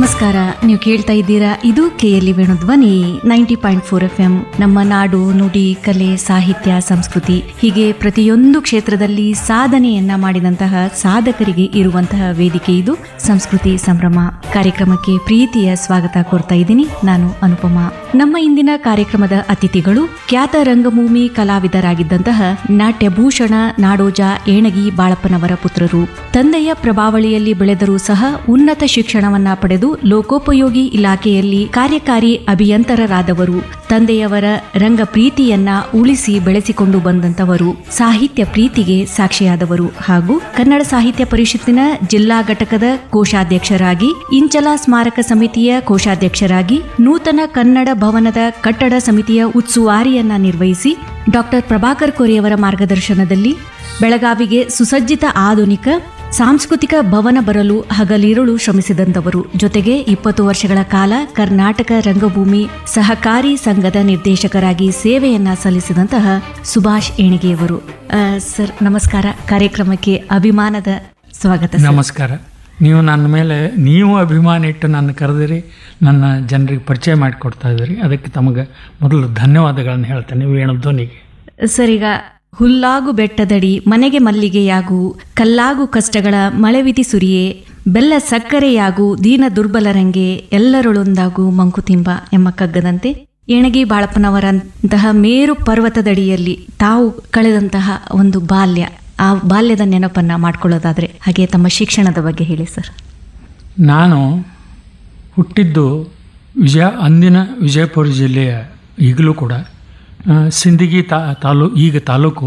ನಮಸ್ಕಾರ. ನೀವು ಕೇಳ್ತಾ ಇದ್ದೀರಾ, ಇದು KLE ವೇಣುಧ್ವನಿ 90.4 FM. ನಮ್ಮ ನಾಡು, ನುಡಿ, ಕಲೆ, ಸಾಹಿತ್ಯ, ಸಂಸ್ಕೃತಿ ಹೀಗೆ ಪ್ರತಿಯೊಂದು ಕ್ಷೇತ್ರದಲ್ಲಿ ಸಾಧನೆಯನ್ನ ಮಾಡಿದಂತಹ ಸಾಧಕರಿಗೆ ಇರುವಂತಹ ವೇದಿಕೆ ಇದು ಸಂಸ್ಕೃತಿ ಸಂಭ್ರಮ. ಕಾರ್ಯಕ್ರಮಕ್ಕೆ ಪ್ರೀತಿಯ ಸ್ವಾಗತ ಕೋರ್ತಾ ಇದ್ದೀನಿ. ನಾನು ಅನುಪಮಾ. ನಮ್ಮ ಇಂದಿನ ಕಾರ್ಯಕ್ರಮದ ಅತಿಥಿಗಳು ಖ್ಯಾತ ರಂಗಭೂಮಿ ಕಲಾವಿದರಾಗಿದ್ದಂತಹ ನಾಟ್ಯಭೂಷಣ ನಾಡೋಜ ಏಣಗಿ ಬಾಳಪ್ಪನವರ ಪುತ್ರರು. ತಂದೆಯ ಪ್ರಭಾವಳಿಯಲ್ಲಿ ಬೆಳೆದರೂ ಸಹ ಉನ್ನತ ಶಿಕ್ಷಣವನ್ನ ಪಡೆದು ಲೋಕೋಪಯೋಗಿ ಇಲಾಖೆಯಲ್ಲಿ ಕಾರ್ಯಕಾರಿ ಅಭಿಯಂತರರಾದವರು. ತಂದೆಯವರ ರಂಗ ಪ್ರೀತಿಯನ್ನ ಉಳಿಸಿ ಬೆಳೆಸಿಕೊಂಡು ಬಂದಂತವರು, ಸಾಹಿತ್ಯ ಪ್ರೀತಿಗೆ ಸಾಕ್ಷಿಯಾದವರು ಹಾಗೂ ಕನ್ನಡ ಸಾಹಿತ್ಯ ಪರಿಷತ್ತಿನ ಜಿಲ್ಲಾ ಘಟಕದ ಕೋಶಾಧ್ಯಕ್ಷರಾಗಿ, ಇಂಚಲ ಸ್ಮಾರಕ ಸಮಿತಿಯ ಕೋಶಾಧ್ಯಕ್ಷರಾಗಿ, ನೂತನ ಕನ್ನಡ ಭವನದ ಕಟ್ಟಡ ಸಮಿತಿಯ ಉಸ್ತುವಾರಿಯನ್ನ ನಿರ್ವಹಿಸಿ, ಡಾಕ್ಟರ್ ಪ್ರಭಾಕರ್ ಕೋರೆಯವರ ಮಾರ್ಗದರ್ಶನದಲ್ಲಿ ಬೆಳಗಾವಿಗೆ ಸುಸಜ್ಜಿತ ಆಧುನಿಕ ಸಾಂಸ್ಕೃತಿಕ ಭವನ ಬರಲು ಹಗಲಿರುಳು ಶ್ರಮಿಸಿದಂತವರು. ಜೊತೆಗೆ 20 ವರ್ಷಗಳ ಕಾಲ ಕರ್ನಾಟಕ ರಂಗಭೂಮಿ ಸಹಕಾರಿ ಸಂಘದ ನಿರ್ದೇಶಕರಾಗಿ ಸೇವೆಯನ್ನ ಸಲ್ಲಿಸಿದಂತಹ ಸುಭಾಷ್ ಏಣಿಗೆಯವರು. ಸರ್ ನಮಸ್ಕಾರ. ಕಾರ್ಯಕ್ರಮಕ್ಕೆ ಅಭಿಮಾನದ ಸ್ವಾಗತ. ನಮಸ್ಕಾರ. ನೀವು ನನ್ನ ಮೇಲೆ ಅಭಿಮಾನ ಇಟ್ಟು ನನ್ನ ಕರೆದಿರಿ, ನನ್ನ ಜನರಿಗೆ ಪರಿಚಯ ಮಾಡಿಕೊಡ್ತಾ ಇದ್ದೀರಿ. ಅದಕ್ಕೆ ತಮಗೆ ಮೊದಲು ಧನ್ಯವಾದಗಳನ್ನು ಹೇಳ್ತೇನೆ ವೇಣುಧ್ವನಿಗೆ. ಸರ್, ಈಗ ಹುಲ್ಲಾಗು ಬೆಟ್ಟದಡಿ ಮನೆಗೆ ಮಲ್ಲಿಗೆಯಾಗು, ಕಲ್ಲಾಗು ಕಷ್ಟಗಳ ಮಳೆವಿಧಿ ಸುರಿಯೇ, ಬೆಲ್ಲ ಸಕ್ಕರೆಯಾಗು ದೀನ ದುರ್ಬಲರಂಗೆ, ಎಲ್ಲರೊಳೊಂದಾಗು ಮಂಕುತಿಂಬ ಎಂಬ ಕಗ್ಗದಂತೆ ಏಣಗಿ ಬಾಳಪ್ಪನವರಂತಹ ಮೇರು ಪರ್ವತದಡಿಯಲ್ಲಿ ತಾವು ಕಳೆದಂತಹ ಒಂದು ಬಾಲ್ಯ, ಆ ಬಾಲ್ಯದ ನೆನಪನ್ನ ಮಾಡ್ಕೊಳ್ಳೋದಾದ್ರೆ ಹಾಗೆ ತಮ್ಮ ಶಿಕ್ಷಣದ ಬಗ್ಗೆ ಹೇಳಿ ಸರ್. ನಾನು ಹುಟ್ಟಿದ್ದು ಅಂದಿನ ವಿಜಯಪುರ ಜಿಲ್ಲೆಯ, ಈಗಲೂ ಕೂಡ ಸಿಂದಗಿ ಈಗ ತಾಲೂಕು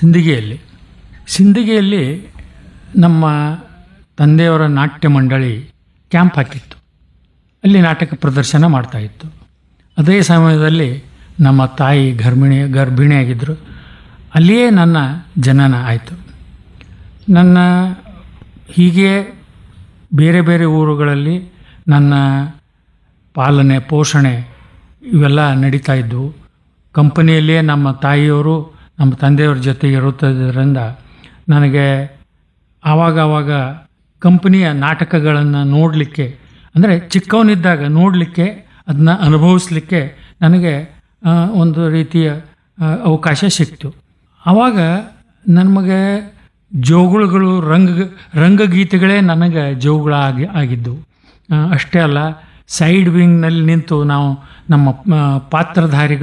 ಸಿಂದಗಿಯಲ್ಲಿ ನಮ್ಮ ತಂದೆಯವರ ನಾಟ್ಯ ಮಂಡಳಿ ಕ್ಯಾಂಪ್ ಹಾಕಿತ್ತು. ಅಲ್ಲಿ ನಾಟಕ ಪ್ರದರ್ಶನ ಮಾಡ್ತಾಯಿತ್ತು. ಅದೇ ಸಮಯದಲ್ಲಿ ನಮ್ಮ ತಾಯಿ ಗರ್ಭಿಣಿಯಾಗಿದ್ದರು. ಅಲ್ಲಿಯೇ ನನ್ನ ಜನನ ಆಯಿತು. ನನ್ನ ಹೀಗೆ ಬೇರೆ ಬೇರೆ ಊರುಗಳಲ್ಲಿ ನನ್ನ ಪಾಲನೆ ಪೋಷಣೆ ಇವೆಲ್ಲ ನಡೀತಾ ಇದ್ದವು. ಕಂಪನಿಯಲ್ಲಿಯೇ ನಮ್ಮ ತಾಯಿಯವರು ನಮ್ಮ ತಂದೆಯವ್ರ ಜೊತೆ ಇರುತ್ತದ್ರಿಂದ ನನಗೆ ಆವಾಗ ಕಂಪನಿಯ ನಾಟಕಗಳನ್ನು ನೋಡಲಿಕ್ಕೆ, ಅಂದರೆ ಚಿಕ್ಕವನಿದ್ದಾಗ ನೋಡಲಿಕ್ಕೆ, ಅದನ್ನ ಅನುಭವಿಸ್ಲಿಕ್ಕೆ ನನಗೆ ಒಂದು ರೀತಿಯ ಅವಕಾಶ ಸಿಕ್ತು. ಆವಾಗ ನಮಗೆ ಜೋಗುಳುಗಳು, ರಂಗಗೀತೆಗಳೇ ನನಗೆ ಜೋಗುಳ ಆಗಿದ್ದವು. ಅಷ್ಟೇ ಅಲ್ಲ, ಸೈಡ್ ವಿಂಗ್ನಲ್ಲಿ ನಿಂತು ನಾವು ನಮ್ಮ ಪಾತ್ರಧಾರಿಗಳು